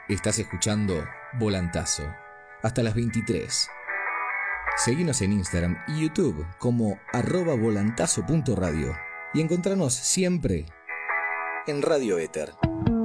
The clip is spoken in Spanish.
Estás escuchando Volantazo. Hasta las 23. Seguinos en Instagram y YouTube como @volantazo.radio y encontranos siempre en Radio Éter.